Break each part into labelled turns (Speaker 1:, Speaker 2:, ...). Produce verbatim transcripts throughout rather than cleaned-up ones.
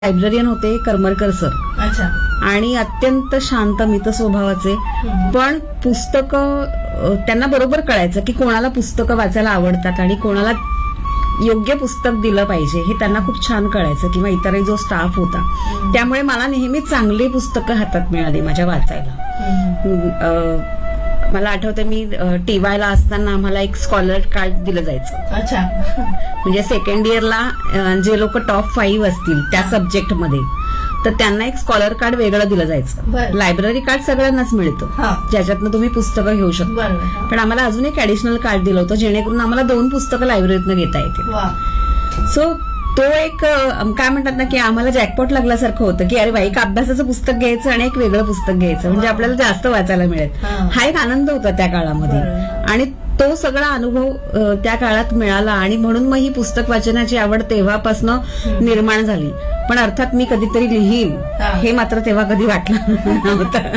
Speaker 1: Librarian होते Karmarkar sir.
Speaker 2: अच्छा.
Speaker 1: आणि अत्यंत शांत मित स्वभावाचे, पण पुस्तकं त्यांना बरोबर कळायचं की कोणाला पुस्तकं वाचायला आवडतात आणि कोणाला योग्य पुस्तक दिलं पाहिजे हे त्यांना खूप छान कळायचं, किंवा इतरही जो स्टाफ होता. त्यामुळे मला नेहमी चांगली पुस्तकं हातात मिळाली माझ्या वाचायला. मला आठवतं मी टीवायला असताना आम्हाला एक स्कॉलर कार्ड दिलं जायचं.
Speaker 2: अच्छा.
Speaker 1: म्हणजे सेकंड इयरला जे लोक टॉप फाईव्ह असतील त्या सब्जेक्टमध्ये, तर त्यांना एक स्कॉलर कार्ड वेगळं दिलं जायचं. लायब्ररी कार्ड सगळ्यांनाच मिळतं ज्याच्यातनं तुम्ही पुस्तकं घेऊ शकता, पण आम्हाला अजून एक ऍडिशनल कार्ड दिलं होतं जेणेकरून आम्हाला दोन पुस्तकं लायब्ररीतनं घेता येतील. सो तो एक काय म्हणतात ना की आम्हाला जॅकपॉट लागल्यासारखं होतं की अरे बाई, एक अभ्यासाचं पुस्तक घ्यायचं आणि एक वेगळं पुस्तक घ्यायचं, म्हणजे आपल्याला जास्त वाचायला मिळेल. हा एक आनंद होता त्या काळामध्ये, आणि तो सगळा अनुभव त्या काळात मिळाला. आणि म्हणून मग ही पुस्तक वाचनाची आवड तेव्हापासून निर्माण झाली. पण अर्थात मी कधीतरी लिहीन हे मात्र तेव्हा कधी वाटलं नव्हतं.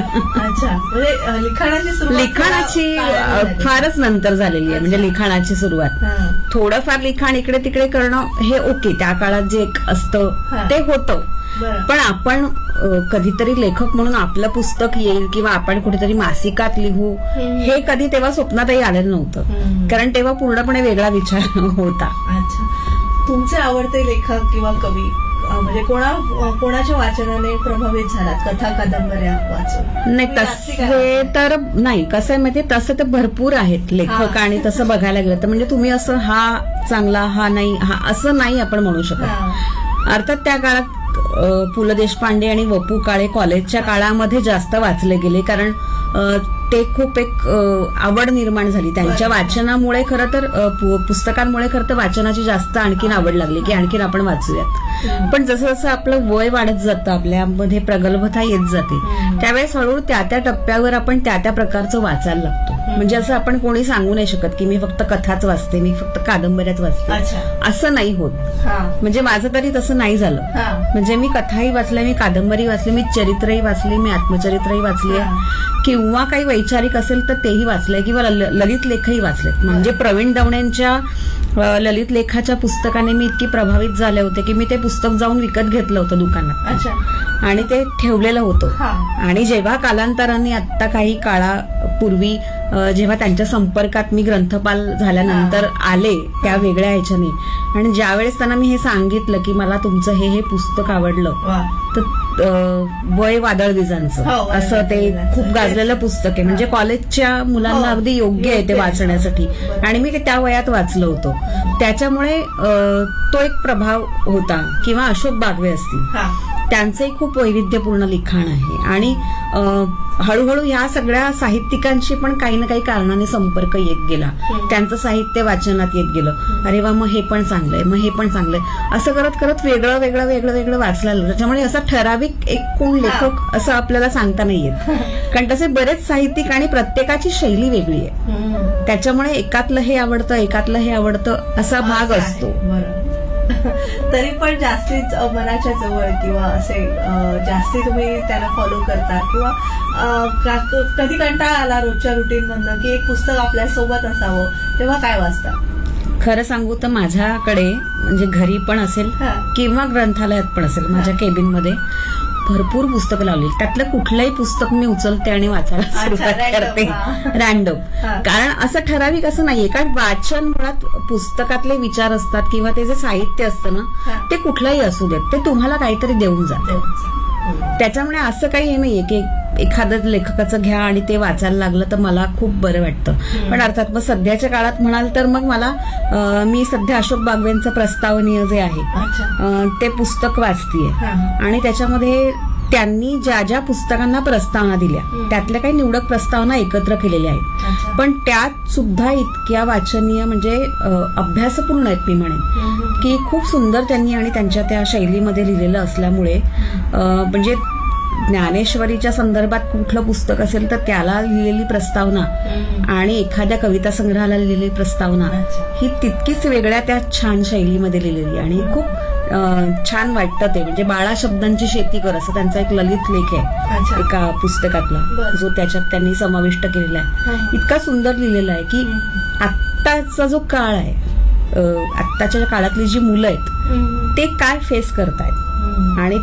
Speaker 1: लिखाणाची फारच नंतर झालेली आहे, म्हणजे लिखाणाची सुरुवात. थोडंफार लिखाण इकडे तिकडे करणं हे ओके, त्या काळात जे एक असतं ते होतं. पण आपण कधीतरी लेखक म्हणून आपलं पुस्तक येईल किंवा आपण कुठेतरी मासिकात लिहू हे कधी तेव्हा स्वप्नातही आलेलं नव्हतं, कारण तेव्हा पूर्णपणे वेगळा विचार होता.
Speaker 2: अच्छा. तुमचे आवडते लेखक किंवा कवी म्हणजे कोणा कोणाच्या वाचनाने प्रभावित झालात, कथा कादंबऱ्या वाचून?
Speaker 1: नाही तसे तर नाही, कसं आहे माहितीये, तसं तर भरपूर आहेत लेखक, आणि तसं बघायला गेलं तर म्हणजे तुम्ही असं हा चांगला हा नाही हा असं नाही आपण म्हणू शकत. अर्थात त्या काळात पु ल देशपांडे आणि वपू काळे कॉलेजच्या काळामध्ये जास्त वाचले गेले, कारण ते खूप एक आवड निर्माण झाली त्यांच्या वाचनामुळे. खरं तर पुस्तकांमुळे खरं तर वाचनाची जास्त आणखीन आवड लागली की आणखीन आपण वाचूयात. पण जसं जसं आपलं वय वाढत जातं, आपल्यामध्ये प्रगल्भता येत जाते, त्यावेळेस हळूहळू त्या त्या टप्प्यावर आपण त्या त्या प्रकारचं वाचायला लागतो. म्हणजे असं आपण कोणी सांगू नाही शकत की मी फक्त कथाच वाचते, मी फक्त कादंबऱ्याच वाचते, असं नाही होत. म्हणजे माझं तरी तसं नाही झालं. म्हणजे मी कथाही वाचल्या, मी कादंबरी वाचली, मी चरित्रही वाचली, मी आत्मचरित्रही वाचली, किंवा काही वैचारिक असेल तर तेही वाचलंय, किंवा ललित लेखही वाचलेत. म्हणजे प्रवीण दवणेंच्या ललित लेखाच्या पुस्तकाने मी इतकी प्रभावित झाले होते की मी ते पुस्तक जाऊन विकत घेतलं होतं दुकानात, आणि ते ठेवलेलं होतं. आणि जेव्हा कालांतराने आता काही काळापूर्वी जेव्हा त्यांच्या संपर्कात मी ग्रंथपाल झाल्यानंतर आले त्या वेगळ्या ह्याच्याने, आणि ज्यावेळेस त्यांना मी हे सांगितलं की मला तुमचं हे हे पुस्तक आवडलं, तर वय वादळ विजांचं असं ते खूप गाजलेलं पुस्तक आहे. म्हणजे कॉलेजच्या मुलांना अगदी योग्य आहे ते वाचण्यासाठी, आणि मी ते त्या वयात वाचलं होतं. त्याच्यामुळे तो एक प्रभाव होता. किंवा अशोक बागवे असतील, त्यांचंही खूप वैविध्यपूर्ण लिखाण आहे. आणि हळूहळू ह्या सगळ्या साहित्यिकांशी पण काही ना काही कारणाने संपर्क येत गेला, त्यांचं साहित्य वाचनात येत गेलं. अरे वा, मग हे पण चांगलंय, मग हे पण चांगलंय, असं करत करत वेगळं वेगळं वेगळं वेगळं वाचलं. त्याच्यामुळे असा ठराविक एक कोण लेखक असं आपल्याला सांगता नाही येत, कारण तसे बरेच साहित्यिक आणि प्रत्येकाची शैली वेगळी आहे. त्याच्यामुळे एकातलं हे आवडतं, एकातलं हे आवडतं असा भाग असतो.
Speaker 2: तरी पण जास्तीच मनाच्या जवळ किंवा असे जास्ती तुम्ही त्याला फॉलो करता, किंवा कधी कंटाळा आला रोजच्या रुटीन मधनं की एक पुस्तक आपल्या सोबत असावं, तेव्हा काय वाचता?
Speaker 1: खरं सांगू तर माझ्याकडे म्हणजे घरी पण असेल किंवा ग्रंथालयात पण असेल, माझ्या केबिनमध्ये भरपूर पुस्तकं लावली. त्यातलं कुठलंही पुस्तक मी उचलते आणि वाचायला सुरुवात करते रॅन्डम. कारण असं ठराविक असं नाहीये, कारण वाचन मुळात पुस्तकातले विचार असतात किंवा ते जे साहित्य असतं ना ते कुठलंही असू देत, ते तुम्हाला काहीतरी देऊन जातं. त्याच्यामुळे असं काही हे नाहीये की एखादं लेखकाचं घ्या आणि ते वाचायला लागलं तर मला खूप बरं वाटतं. पण अर्थात मग सध्याच्या काळात म्हणाल तर मग मला मी सध्या अशोक बागवेंचं प्रस्तावनीय जे आहे ते पुस्तक वाचतीये, आणि त्याच्यामध्ये त्यांनी ज्या ज्या पुस्तकांना प्रस्तावना दिल्या त्यातल्या काही निवडक प्रस्तावना एकत्र केलेल्या आहेत, पण त्यात सुद्धा इतक्या वाचनीय म्हणजे अभ्यासपूर्ण आहेत मी म्हणेन, की खूप सुंदर त्यांनी आणि त्यांच्या त्या शैलीमध्ये लिहिलेलं असल्यामुळे म्हणजे ज्ञानेश्वरीच्या संदर्भात कुठलं पुस्तक असेल तर त्याला लिहिलेली प्रस्तावना आणि एखाद्या कविता संग्रहाला लिहिलेली प्रस्तावना ही तितकीच वेगळ्या त्या छान शैलीमध्ये लिहिलेली, आणि खूप छान वाटतं ते. म्हणजे बाळा शब्दांची शेती कर असं त्यांचा एक ललित लेख आहे एका पुस्तकातला, जो त्याच्यात त्यांनी समाविष्ट केलेला आहे. इतका सुंदर लिहिलेला आहे की आत्ताचा जो काळ आहे, आत्ताच्या काळातली जी मुलं आहेत ते काय फेस करतायत
Speaker 2: हम्म.
Speaker 1: आणि